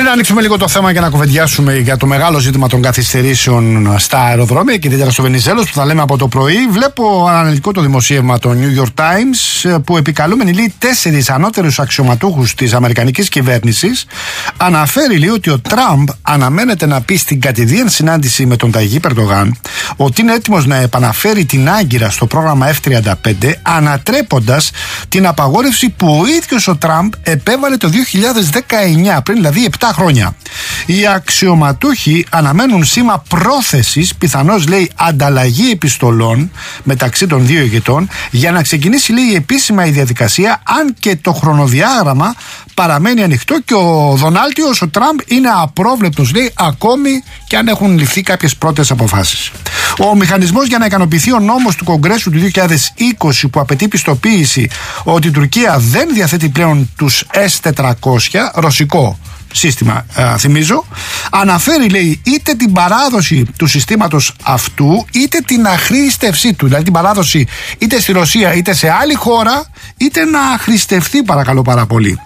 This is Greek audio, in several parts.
Πριν ανοίξουμε λίγο το θέμα και να κουβεντιάσουμε για το μεγάλο ζήτημα των καθυστερήσεων στα αεροδρόμια και ιδιαίτερα στο Βενιζέλος που θα λέμε από το πρωί, βλέπω αναλυτικό το δημοσίευμα το New York Times που επικαλούμενοι λέει 4 ανώτερους αξιωματούχους της αμερικανικής κυβέρνησης αναφέρει λέει ότι ο Τραμπ αναμένεται να πει στην κατηδίαν συνάντηση με τον Ταγί Ερντογάν ότι είναι έτοιμος να επαναφέρει την Άγκυρα στο πρόγραμμα F-35 ανατρέποντας την απαγόρευση που ο ίδιος ο Τραμπ επέβαλε το 2019, πριν δηλαδή 7 χρόνια. Οι αξιωματούχοι αναμένουν σήμα πρόθεσης, πιθανώς λέει ανταλλαγή επιστολών μεταξύ των δύο ηγετών, για να ξεκινήσει λέει επίσημα η διαδικασία, αν και το χρονοδιάγραμμα παραμένει ανοιχτό και ο Δονάλτιος, ο Τραμπ, είναι απρόβλεπτος λέει ακόμη και αν έχουν ληφθεί κάποιες πρώτες αποφάσεις. Ο μηχανισμός για να ικανοποιηθεί ο νόμος του Κογκρέσου του 2020 που απαιτεί πιστοποίηση ότι η Τουρκία δεν διαθέτει πλέον τους S-400, ρωσικό σύστημα θυμίζω, αναφέρει λέει είτε την παράδοση του συστήματος αυτού είτε την αχρήστευσή του, δηλαδή την παράδοση είτε στη Ρωσία είτε σε άλλη χώρα, είτε να αχρηστευτεί παρακαλώ πάρα πολύ.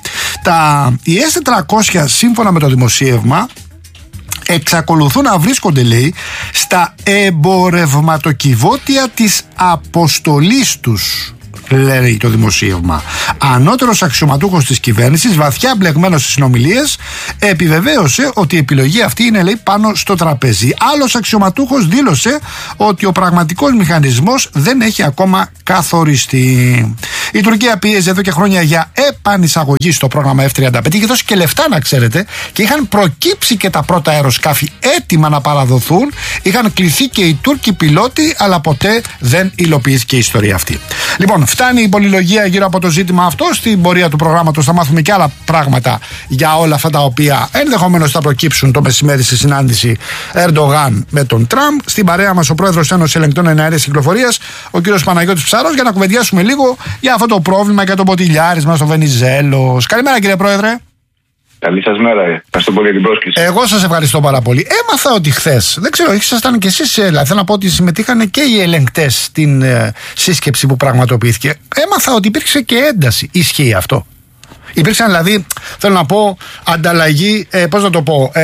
Οι S-400 σύμφωνα με το δημοσίευμα εξακολουθούν να βρίσκονται λέει στα εμπορευματοκιβώτια της αποστολής τους, λέει το δημοσίευμα. Ανώτερος αξιωματούχος της κυβέρνησης, βαθιά μπλεγμένος στις συνομιλίες, επιβεβαίωσε ότι η επιλογή αυτή είναι λέει πάνω στο τραπέζι. Άλλος αξιωματούχος δήλωσε ότι ο πραγματικός μηχανισμός δεν έχει ακόμα καθοριστεί. Η Τουρκία πίεζε εδώ και χρόνια για επανεισαγωγή στο πρόγραμμα F-35. Είχε δώσει και λεφτά να ξέρετε και είχαν προκύψει και τα πρώτα αεροσκάφη έτοιμα να παραδοθούν. Είχαν κληθεί και οι Τούρκοι πιλότοι, αλλά ποτέ δεν υλοποιήθηκε η ιστορία αυτή. Λοιπόν, φτάνει η πολυλογία γύρω από το ζήτημα αυτό. Στην πορεία του προγράμματος θα μάθουμε και άλλα πράγματα για όλα αυτά τα οποία ενδεχομένως θα προκύψουν το μεσημέρι στη συνάντηση Ερντογάν με τον Τραμπ. Στην παρέα μας ο πρόεδρος Ένωσης Ελεγκτών Εναέρειας Κυκλοφορίας, ο κύριος Παναγιώτης Ψαρός, για να κουβεντιάσουμε λίγο για αυτό το πρόβλημα και το ποτηλιάρισμα στο Βενιζέλος. Καλημέρα κύριε πρόεδρε. Καλή σας μέρα. Ευχαριστώ πολύ για την πρόσκληση. Εγώ σας ευχαριστώ πάρα πολύ. Έμαθα ότι χθες, δεν ξέρω, ήσασταν και εσείς, θέλω να πω ότι συμμετείχαν και οι ελεγκτές στην σύσκεψη που πραγματοποιήθηκε. Έμαθα ότι υπήρξε και ένταση. Ισχύει αυτό? Υπήρξαν δηλαδή, θέλω να πω, ανταλλαγή, πώς να το πω,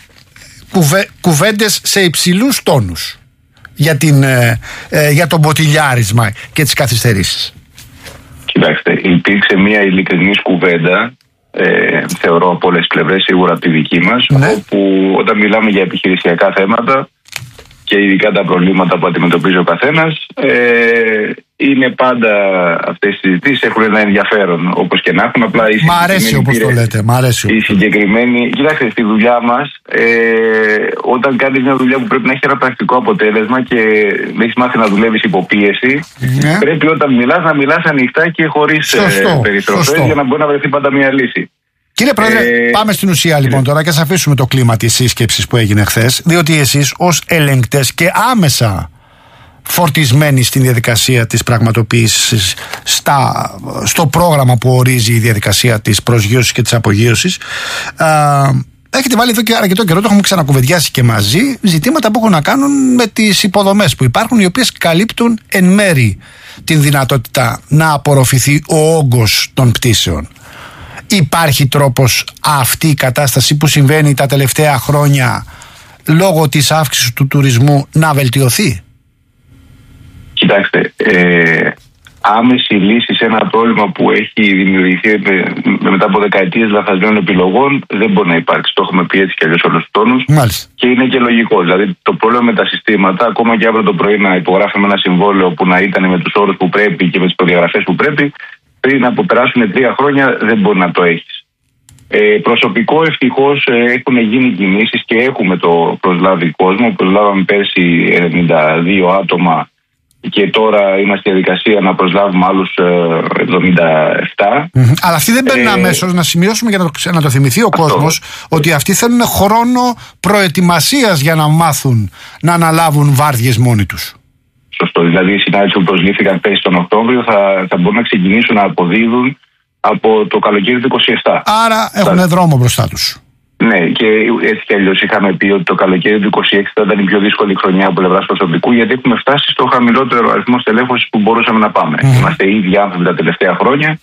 κουβέντες σε υψηλούς τόνους για το ποτηλιάρισμα και τις καθυστερήσεις. Κοιτάξτε, υπήρξε μια ειλικρινής κουβέντα, θεωρώ από όλες τις πλευρές, σίγουρα από τη δική μας, ναι. Όπου όταν μιλάμε για επιχειρησιακά θέματα και ειδικά τα προβλήματα που αντιμετωπίζει ο καθένας, είναι πάντα αυτές οι συζητήσεις έχουν ένα ενδιαφέρον, όπως και να έχουν. Απλά μ' αρέσει όπως το λέτε, μ' αρέσει. Η συγκεκριμένη, κοιτάξτε, στη δουλειά μας, όταν κάνεις μια δουλειά που πρέπει να έχει ένα πρακτικό αποτέλεσμα και έχεις μάθει να δουλεύεις υπό πίεση, ναι. Πρέπει όταν μιλάς να μιλάς ανοιχτά και χωρίς περιστροφές για να μπορεί να βρεθεί πάντα μια λύση. Κύριε Πρόεδρε, πάμε στην ουσία λοιπόν τώρα και ας αφήσουμε το κλίμα της σύσκεψης που έγινε χθες, διότι εσείς ως ελεγκτές και άμεσα φορτισμένοι στην διαδικασία της πραγματοποίησης, στο πρόγραμμα που ορίζει η διαδικασία της προσγείωσης και της απογείωσης, έχετε βάλει εδώ και αρκετό καιρό, το έχουμε ξανακουβεντιάσει και μαζί, ζητήματα που έχουν να κάνουν με τις υποδομές που υπάρχουν, οι οποίες καλύπτουν εν μέρη την δυνατότητα να απορροφηθεί ο όγκος των πτήσεων. Υπάρχει τρόπος αυτή η κατάσταση που συμβαίνει τα τελευταία χρόνια λόγω της αύξησης του τουρισμού να βελτιωθεί? Κοιτάξτε, άμεση λύση σε ένα πρόβλημα που έχει δημιουργηθεί μετά από δεκαετίες λαθασμένων επιλογών δεν μπορεί να υπάρξει. Το έχουμε πει έτσι και αλλιώς όλους τους τόνους. Μάλιστα. Και είναι και λογικό. Δηλαδή το πρόβλημα με τα συστήματα, ακόμα και αύριο το πρωί να υπογράφουμε ένα συμβόλαιο που να ήταν με τους όρους που πρέπει και με τις προδιαγραφές που πρέπει, πριν από περάσουν 3 χρόνια δεν μπορεί να το έχεις. Προσωπικό ευτυχώς έχουν γίνει κινήσεις και έχουμε το προσλάβει κόσμο. Προσλάβαμε πέρσι 92 άτομα και τώρα είμαστε στη διαδικασία να προσλάβουμε άλλους 77. Αλλά αυτοί δεν παίρνουν αμέσως, να σημειώσουμε για να το θυμηθεί ο κόσμος, ότι αυτοί θέλουν χρόνο προετοιμασίας για να μάθουν να αναλάβουν βάρδιες μόνοι τους. Σωστό. Δηλαδή οι συνάδελφοι που προσλήφθηκαν πέρσι τον Οκτώβριο θα μπορούν να ξεκινήσουν να αποδίδουν από το καλοκαίρι του 27. Άρα έχουν δρόμο μπροστά τους. Ναι, και έτσι κι αλλιώς είχαμε πει ότι το καλοκαίρι του 26 θα ήταν η πιο δύσκολη χρονιά από πλευράς προσωπικού, γιατί έχουμε φτάσει στο χαμηλότερο αριθμό στελέχωσης που μπορούσαμε να πάμε. Είμαστε ήδη άνθρωποι τα τελευταία χρόνια,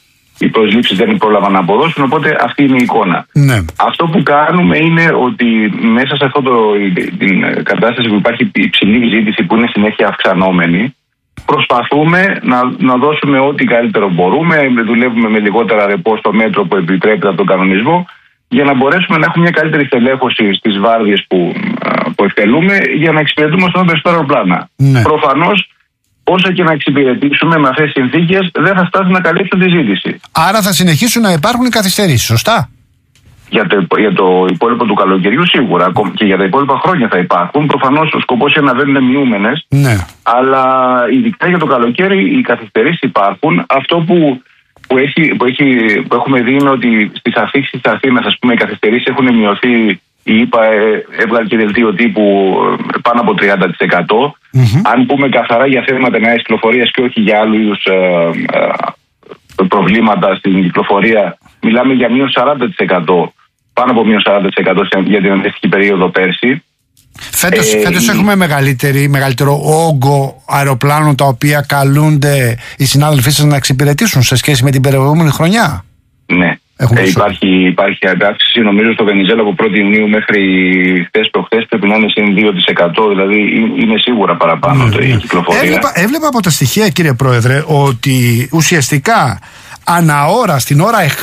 οι προσλήψεις δεν πρόλαβαν να αποδώσουν, οπότε αυτή είναι η εικόνα. Ναι. Αυτό που κάνουμε είναι ότι μέσα σε αυτή την κατάσταση που υπάρχει υψηλή ζήτηση που είναι συνέχεια αυξανόμενη, προσπαθούμε να δώσουμε ό,τι καλύτερο μπορούμε, δουλεύουμε με λιγότερα ρεπό στο μέτρο που επιτρέπεται από τον κανονισμό, για να μπορέσουμε να έχουμε μια καλύτερη στελέχωση στις βάρδιες που εκτελούμε, για να εξυπηρετούμε όσο περισσότερο αεροπλάνα. Ναι. Προφανώς, όσο και να εξυπηρετήσουμε με αυτές τις συνθήκες, δεν θα φτάσουν να καλύψουν τη ζήτηση. Άρα θα συνεχίσουν να υπάρχουν οι καθυστερήσεις, σωστά? Για το υπόλοιπο του καλοκαιριού σίγουρα, και για τα υπόλοιπα χρόνια θα υπάρχουν. Προφανώς ο σκοπός είναι να δεν είναι μειούμενες, ναι. Αλλά ειδικά για το καλοκαίρι οι καθυστερήσεις υπάρχουν. Αυτό που έχουμε δει είναι ότι στις αφίξεις της Αθήνας, ας πούμε, οι καθυστερήσεις έχουν μειωθεί. Η ΕΠΑ έβγαλε και δελτίο τύπου πάνω από 30%. Αν πούμε καθαρά για θέματα νέας κυκλοφορίας και όχι για άλλου είδους προβλήματα στην κυκλοφορία, μιλάμε για μείον 40%, πάνω από μείον 40% για την αντίστοιχη περίοδο πέρσι. Φέτος έχουμε μεγαλύτερο όγκο αεροπλάνων τα οποία καλούνται οι συνάδελφοί σας να εξυπηρετήσουν σε σχέση με την προηγούμενη χρονιά. Ναι. Υπάρχει αύξηση, νομίζω, στο Βενιζέλο από 1η Ιουνίου μέχρι χθες προχθές πρέπει να είναι συν 2%, δηλαδή είναι σίγουρα παραπάνω η κυκλοφορία. Έβλεπα από τα στοιχεία, κύριε Πρόεδρε, ότι ουσιαστικά αναώρα στην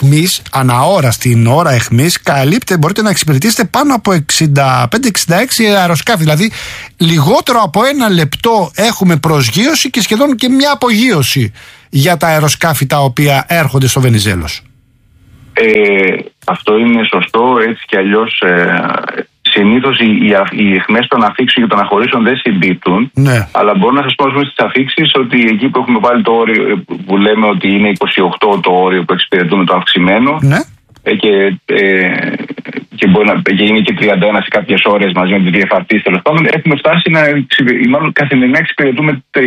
ώρα εχμής μπορείτε να εξυπηρετήσετε πάνω από 65-66 αεροσκάφη. Δηλαδή λιγότερο από ένα λεπτό έχουμε προσγείωση και σχεδόν και μια απογείωση για τα αεροσκάφη τα οποία έρχονται στο Βενιζέλος. Αυτό είναι σωστό, έτσι κι αλλιώς συνήθως οι αιχμές των αφήξεων και των αχωρήσεων δεν συμπίπτουν. Ναι. Αλλά μπορώ να σας πω στις αφήξεις ότι εκεί που έχουμε βάλει το όριο που λέμε ότι είναι 28 το όριο που εξυπηρετούμε το αυξημένο, ναι. Και μπορεί να γίνει και 31 σε κάποιες ώρες μαζί με τις διεφαρτήσεις, τέλος πάντων, έχουμε φτάσει μάλλον καθημερινά εξυπηρετούμε 32,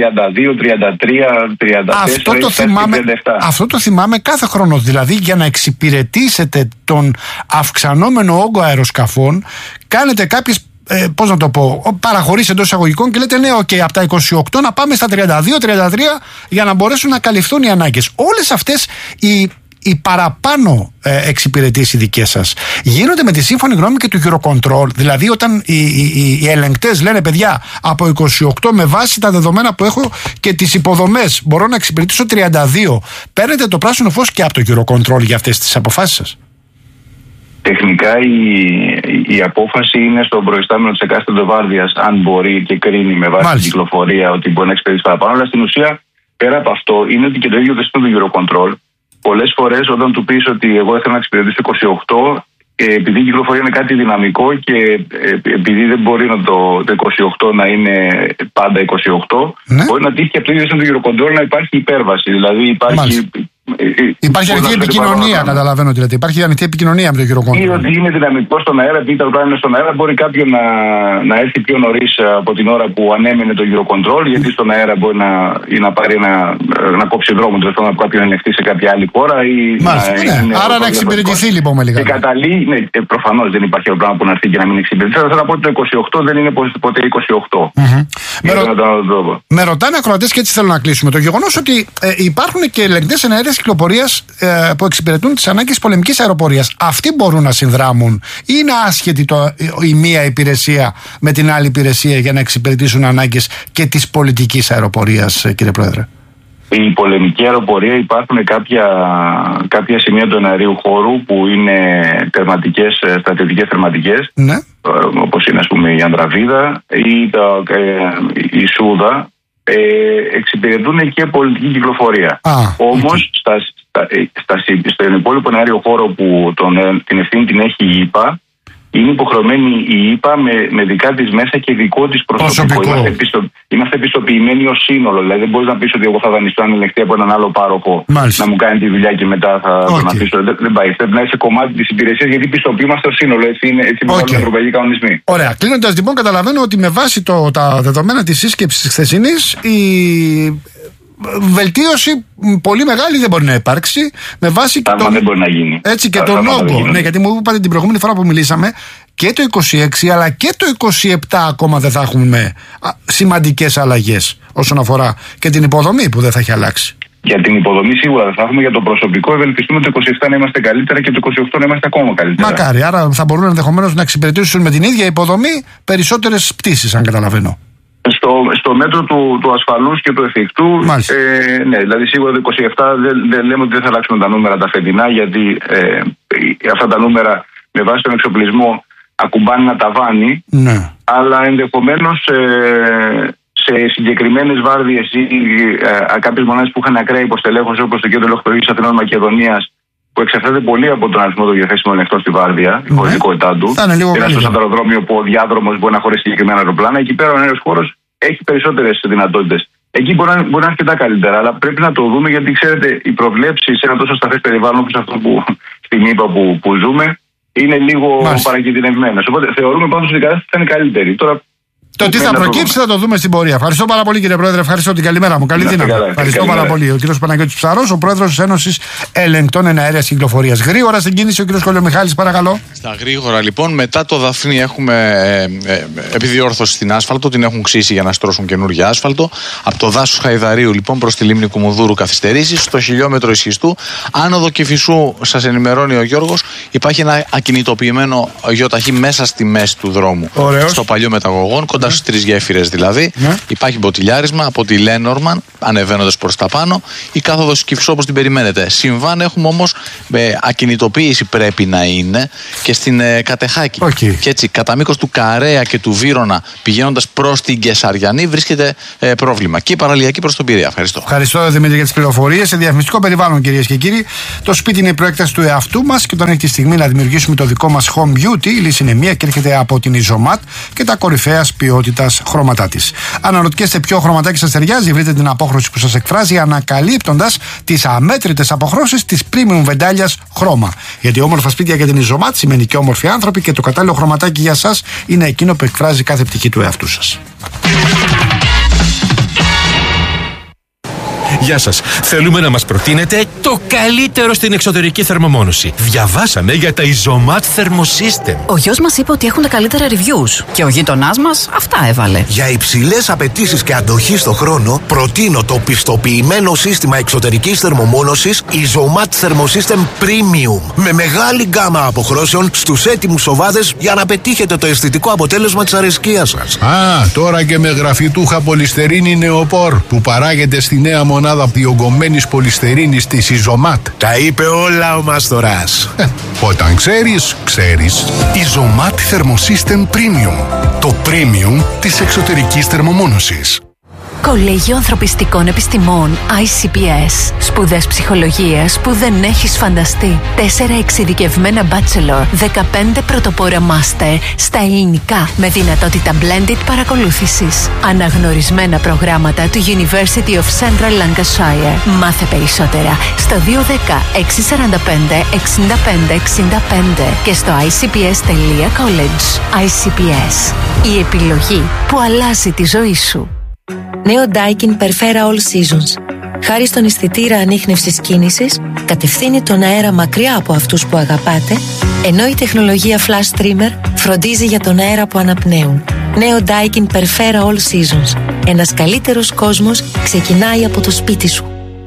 33, 34, 37. Αυτό το θυμάμαι κάθε χρόνο. Δηλαδή, για να εξυπηρετήσετε τον αυξανόμενο όγκο αεροσκαφών, κάνετε κάποιες παραχωρήσεις εντός εισαγωγικών και λέτε ναι, από τα 28 να πάμε στα 32-33 για να μπορέσουν να καλυφθούν οι ανάγκες. Όλες αυτές οι παραπάνω εξυπηρετήσεις δικές σας γίνονται με τη σύμφωνη γνώμη και του Eurocontrol. Δηλαδή, όταν οι ελεγκτές λένε παιδιά, από 28 με βάση τα δεδομένα που έχω και τις υποδομές μπορώ να εξυπηρετήσω 32, παίρνετε το πράσινο φως και από το Eurocontrol για αυτές τις αποφάσεις σας? Τεχνικά η απόφαση είναι στον προϊστάμενο της εκάστοτε βάρδιας, αν μπορεί και κρίνει με βάση την κυκλοφορία ότι μπορεί να εξυπηρετήσει παραπάνω. Αλλά στην ουσία, πέρα από αυτό, είναι ότι και το ίδιο δεστό του Eurocontrol. Πολλές φορές όταν του πεις ότι εγώ θέλω να εξυπηρετήσω 28, επειδή η κυκλοφορία είναι κάτι δυναμικό και επειδή δεν μπορεί το 28 να είναι πάντα 28, ναι. Μπορεί να τύχει και από το ίδιο του Eurocontrol να υπάρχει υπέρβαση. Δηλαδή υπάρχει ανοιχτή επικοινωνία, καταλαβαίνω ότι λέτε. Υπάρχει ανοιχτή επικοινωνία με το Eurocontrol. Ή ότι είναι δυναμικό στον αέρα, επειδή τα αεροπλάνα είναι στον αέρα, μπορεί κάποιον να έρθει πιο νωρίς από την ώρα που ανέμενε το Eurocontrol, γιατί στον αέρα μπορεί να πάρει να κόψει δρόμο, δηλαδή να κάποιον ελεγχθεί σε κάποια άλλη χώρα. Άρα να εξυπηρετηθεί λοιπόν με λίγα. Και καταλήγει, ναι, προφανώς δεν υπάρχει αεροπλάνο που να έρθει και να μην εξυπηρετηθεί. Θέλω να πω ότι το 28 δεν είναι ποτέ 28. Με ρωτάνε ακροατές και έτσι θέλω να κλείσουμε. Το γεγονός ότι υπάρχουν και ελεγκτές εναέρειας κυκλοφορίας που εξυπηρετούν τις ανάγκες πολεμικής αεροπορίας, αυτοί μπορούν να συνδράμουν ή είναι άσχετη η μία υπηρεσία με την άλλη υπηρεσία για να εξυπηρετήσουν ανάγκες και της πολιτικής αεροπορίας, κύριε Πρόεδρε? Η πολεμική αεροπορία, υπάρχουν κάποια σημεία του εναερίου χώρου που είναι στρατιωτικές τερματικές, ναι. Όπως είναι, ας πούμε, η Ανδραβίδα ή η Σούδα, εξυπηρετούν και πολιτική κυκλοφορία. Όμως στον υπόλοιπο εναέριο χώρο που την ευθύνη την έχει η ΕΠΑ, είναι υποχρεωμένη η ΕΠΑ με δικά της μέσα και δικό της προσωπικό. Είμαστε επιστοποιημένοι ως σύνολο. Δηλαδή δεν μπορείς να πεις ότι εγώ θα δανειστώ αν ελεγχθεί από έναν άλλο πάροχο. Μάλιστα. Να μου κάνει τη δουλειά και μετά θα τον αφήσω. Δεν πάει. Πρέπει να είσαι κομμάτι της υπηρεσίας, γιατί πιστοποιούμαστε ως σύνολο. Έτσι υπάρχουν οι ευρωπαϊκοί κανονισμοί. Ωραία. Κλείνοντας λοιπόν, καταλαβαίνω ότι με βάση τα δεδομένα της σύσκεψης της χθεσινής, βελτίωση πολύ μεγάλη δεν μπορεί να υπάρξει με βάση και δεν μπορεί να γίνει. Έτσι και τον όγκο. Ναι, γιατί μου είπατε την προηγούμενη φορά που μιλήσαμε, και το 26 αλλά και το 27 ακόμα δεν θα έχουμε σημαντικές αλλαγές όσον αφορά και την υποδομή που δεν θα έχει αλλάξει. Για την υποδομή σίγουρα δεν θα έχουμε. Για το προσωπικό ευελπιστούμε το 27 να είμαστε καλύτερα και το 28 να είμαστε ακόμα καλύτερα. Μακάρι. Άρα θα μπορούν ενδεχομένως να εξυπηρετήσουν με την ίδια υποδομή περισσότερες πτήσεις, αν καταλαβαίνω. Στο μέτρο του ασφαλούς και του εφικτού, ναι, δηλαδή σίγουρα το 27 δεν λέμε ότι δεν θα αλλάξουμε τα νούμερα τα φετινά, γιατί αυτά τα νούμερα με βάση τον εξοπλισμό ακουμπάνε ένα ταβάνι, ναι. Αλλά ενδεχομένως σε συγκεκριμένες βάρδιες ή κάποιες μονάδες που είχαν ακραία υποστελέχωση, όπως το κέντρο ελεκτρολογίας Αθηνών Μακεδονίας, που εξαρτάται πολύ από τον αριθμό των διαθέσιμων ελεκτών στη βάρδια, η χωρητικότητά του. Ένα στο αεροδρόμιο που ο διάδρομος μπορεί να χωρέσει συγκεκριμένα αεροπλάνα, εκεί πέρα ο νέος χώρος έχει περισσότερες δυνατότητες. Εκεί μπορεί να είναι αρκετά καλύτερα, αλλά πρέπει να το δούμε, γιατί ξέρετε, οι προβλέψεις σε ένα τόσο σταθές περιβάλλον όπως αυτό στην ΗΠΑ που ζούμε είναι λίγο παρακινδυνευμένες. Οπότε θεωρούμε πάντως ότι η κατάσταση θα είναι καλύτερη. Τώρα, το τι θα προκύψει θα το δούμε στην πορεία. Ευχαριστώ πάρα πολύ, κύριε Πρόεδρε. Ευχαριστώ, την καλημέρα μου. Καλή δύναμη. Ευχαριστώ πάρα πολύ. Ο κύριος Παναγιώτης Ψαρός, ο πρόεδρος της Ένωσης Ελεγκτών Εναέρειας Κυκλοφορίας. Γρήγορα στην κίνηση ο κύριος Κολιομιχάλης, παρακαλώ. Στα γρήγορα, λοιπόν, μετά το Δαφνί έχουμε επιδιόρθωση στην άσφαλτο. Την έχουν ξύσει για να στρώσουν καινούργια άσφαλτο. Από το δάσος Χαϊδαρίου, λοιπόν, προς τη λίμνη Κουμουνδούρου καθυστερήσεις. Στο χιλιόμετρο Ισχυστού, άνοδο Κηφισού, σας ενημερώνει ο Γιώργος, υπάρχει ένα ακινητοποιημένο γιοταχή μέσα στη μέση του δρόμου. Ωραίος. Στο παλιό μεταγωγών, κοντά στις 3 γέφυρες δηλαδή. Υπάρχει μποτιλιάρισμα από τη Λένορμαν, ανεβαίνοντας προς τα πάνω. Η κάθοδος Κηφισού όπως την περιμένετε. Συμβάν έχουμε όμως ακινητοποίηση πρέπει να είναι και στην Κατεχάκη. Και έτσι, κατά μήκος του Καρέα και του Βύρωνα, πηγαίνοντας προς την Κεσαριανή, βρίσκεται πρόβλημα. Και η παραλιακή προς τον Πειραιά. Ευχαριστώ. Ευχαριστώ, Δημήτρη, για τις πληροφορίες. Σε διαφημιστικό περιβάλλον, κυρίες και κύριοι, το σπίτι είναι η προέκταση του εαυτού μας και όταν έχει τη στιγμή να δημιουργήσουμε το δικό μας home beauty, η λύση είναι μία και έρχεται από την Isomat και τα κορυφαία ποιότητας χρώματά της. Αν αναρωτιέστε ποιο χρωματάκι σας ταιριάζει, βρείτε την απόχρωση που σας εκφράζει ανακαλύπτοντας τις αμέτρητες αποχρώσεις της premium βεντάλιας χρώμα. Γιατί όμορφα σπίτια για την Isomat σημαίνει και όμορφοι άνθρωποι και το κατάλληλο χρωματάκι για σας είναι εκείνο που εκφράζει κάθε πτυχή του εαυτού σας. Γεια σας. Θέλουμε να μας προτείνετε το καλύτερο στην εξωτερική θερμομόνωση. Διαβάσαμε για τα Isomat Thermosystem. Ο γιος μας είπε ότι έχουν τα καλύτερα reviews και ο γείτονάς μας αυτά έβαλε. Για υψηλές απαιτήσεις και αντοχή στο χρόνο, προτείνω το πιστοποιημένο σύστημα εξωτερικής θερμομόνωσης Isomat Thermosystem Premium. Με μεγάλη γκάμα αποχρώσεων στους έτοιμους οβάδες για να πετύχετε το αισθητικό αποτέλεσμα της αρεσκίας σας. Τώρα και με γραφιτούχα πολυστερίνη νεοπόρ που παράγεται στη νέα μονάδα διογκωμένης πολυστερίνης της Isomat. Τα είπε όλα ο Μάστορας. Όταν ξέρεις, ξέρεις. Isomat Thermosystem Premium. Το premium της εξωτερικής θερμομόνωσης. Κολέγιο Ανθρωπιστικών Επιστημών ICPS. Σπουδές ψυχολογίας που δεν έχεις φανταστεί. 4 εξειδικευμένα bachelor, 15 πρωτοπόρα master στα ελληνικά με δυνατότητα blended παρακολούθησης. Αναγνωρισμένα προγράμματα του University of Central Lancashire. Μάθε περισσότερα στο 210 645 65 65 και στο icps.college. ICPS. Η επιλογή που αλλάζει τη ζωή σου. Νέο Daikin Perfera All Seasons. Χάρη στον αισθητήρα ανίχνευσης κίνησης, κατευθύνει τον αέρα μακριά από αυτούς που αγαπάτε, ενώ η τεχνολογία Flash Trimmer φροντίζει για τον αέρα που αναπνέουν. Νέο Daikin Perfera All Seasons. Ένας καλύτερος κόσμος ξεκινάει από το σπίτι σου.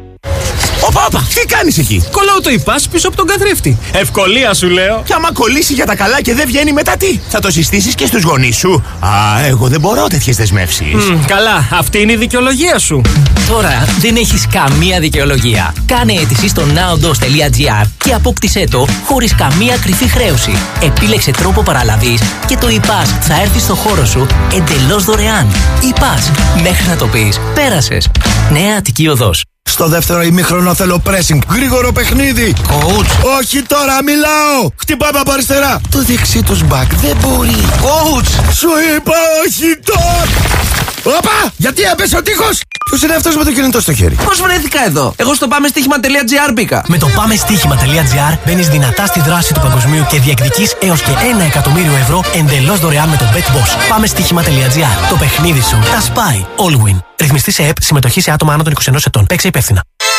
Όπα, τι κάνεις εκεί? Κολλάω το iPass πίσω από τον καθρέφτη. Ευκολία σου λέω. Και άμα κολλήσει για τα καλά και δεν βγαίνει μετά τι? Θα το συστήσεις και στους γονείς σου? Εγώ δεν μπορώ τέτοιες δεσμεύσεις. Καλά, αυτή είναι η δικαιολογία σου. Τώρα δεν έχεις καμία δικαιολογία. Κάνε αίτηση στο nowdos.gr και απόκτησέ το χωρίς καμία κρυφή χρέωση. Επίλεξε τρόπο παραλαβής και το iPass θα έρθει στο χώρο σου εντελώς δωρεάν. iPass, μέχρι να το πεις, πέρασες. Νέα Αττική Οδός. Στο δεύτερο ημίχρονο θέλω pressing. Γρήγορο παιχνίδι. Coach. Όχι τώρα, μιλάω. Χτυπάμε από αριστερά. Το δεξί τους μπακ δεν μπορεί. Coach. Σου είπα όχι τώρα. Όπα, γιατί έπεσε ο τείχος? Ποιος είναι αυτός με το κινητό στο χέρι? Πώς βρέθηκα εδώ? Εγώ στο πάμεστοίχημα.gr μπήκα. Με το πάμεστοίχημα.gr μπαίνεις δυνατά στη δράση του παγκοσμίου και διεκδικείς έως και 1 εκατομμύριο ευρώ εντελώς δωρεάν με το BetBoss. Πάμεστοίχημα.gr. Το παιχνίδι σου τα σπάει. All win. Ρυθμιστή σε ΕΠ, συμμετοχή σε άτομα άνω των 21 ετών. Παίξε υπεύθυνα.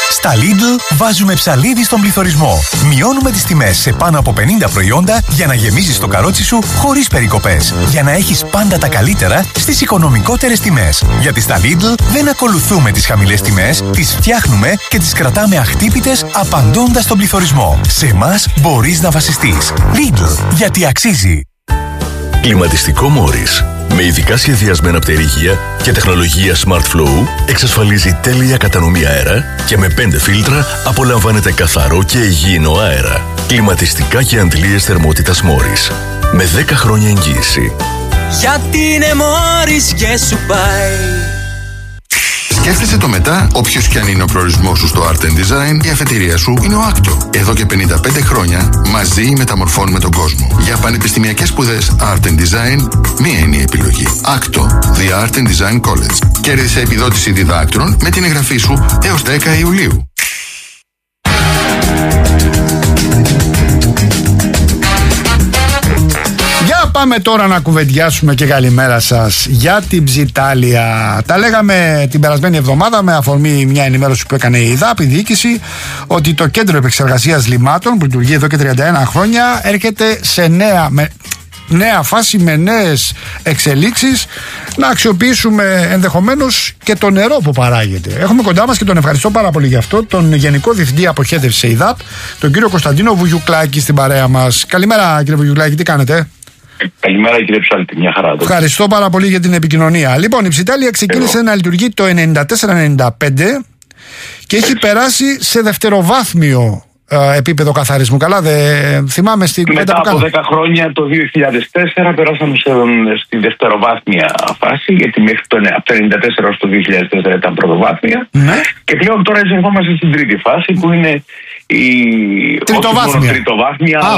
Στα Lidl βάζουμε ψαλίδι στον πληθωρισμό. Μειώνουμε τις τιμές σε πάνω από 50 προϊόντα για να γεμίζεις το καρότσι σου χωρίς περικοπές. Για να έχεις πάντα τα καλύτερα στις οικονομικότερες τιμές. Γιατί στα Lidl δεν ακολουθούμε τις χαμηλές τιμές, τις φτιάχνουμε και τις κρατάμε αχτύπητες απαντώντας στον πληθωρισμό. Σε εμάς μπορείς να βασιστείς. Lidl, γιατί αξίζει. Κλιματιστικό Morris. Με ειδικά σχεδιασμένα πτερίγια και τεχνολογία Smart Flow εξασφαλίζει τέλεια κατανομή αέρα και με 5 φίλτρα απολαμβάνετε καθαρό και υγιεινό αέρα. Κλιματιστικά και αντλίες θερμότητας Morris. Με 10 χρόνια εγγύηση. Γιατί είναι Morris και σου πάει. Σκέφτεσαι το μετά, όποιος κι αν είναι ο προορισμός σου στο Art Design, η αφετηρία σου είναι ο Άκτο. Εδώ και 55 χρόνια μαζί μεταμορφώνουμε τον κόσμο. Για πανεπιστημιακές σπουδές Art Design, μία είναι η επιλογή. Άκτο, The Art Design College. Κέρδισε επιδότηση διδάκτρων με την εγγραφή σου έως 10 Ιουλίου. Πάμε τώρα να κουβεντιάσουμε και καλημέρα σας για την Ψιτάλια. Τα λέγαμε την περασμένη εβδομάδα με αφορμή μια ενημέρωση που έκανε η ΕΔΑΠ, η διοίκηση, ότι το Κέντρο Επεξεργασίας Λιμάτων που λειτουργεί εδώ και 31 χρόνια έρχεται σε νέα φάση με νέες εξελίξεις, να αξιοποιήσουμε ενδεχομένως και το νερό που παράγεται. Έχουμε κοντά μας και τον ευχαριστώ πάρα πολύ γι' αυτό, τον Γενικό Διευθυντή Αποχέτευσης ΕΔΑΠ, τον κύριο Κωνσταντίνο Βουγιουκλάκη στην παρέα μας. Καλημέρα κύριε Βουγιουκλάκη, τι κάνετε? Καλημέρα κύριε Ψάλτη, μια χαρά. Ευχαριστώ πάρα πολύ για την επικοινωνία. Λοιπόν, η Ψιτάλια ξεκίνησε να λειτουργεί το 94-95 και έχει περάσει σε δευτεροβάθμιο επίπεδο καθαρισμού. Καλά, θυμάμαι στην μετά από 10 χρόνια, το 2004, περάσαμε στη δευτεροβάθμια φάση, γιατί μέχρι από το 1994 έως το 2004 ήταν πρωτοβάθμια. Ναι. Και πλέον τώρα εισερχόμαστε στην τρίτη φάση, που είναι η τριτοβάθμια.